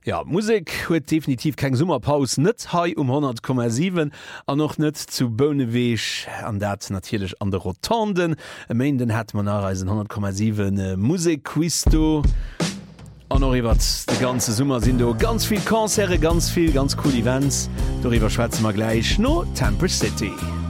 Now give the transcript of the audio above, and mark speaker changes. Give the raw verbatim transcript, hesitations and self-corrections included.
Speaker 1: Ja, Musik huet definitiv keng Summerpaus net hai um hundert Komma sieben an noch net zu Bönewech an dat natierlech an der Rotanden. Mainden hat man nachreisen hundert Komma sieben äh, Musikquisto. An iwwer de ganze Summer sinn do ganz viel Konzere, ganz viel ganz cool Events. Doiwwer schwätzen wir gleich no Temple City.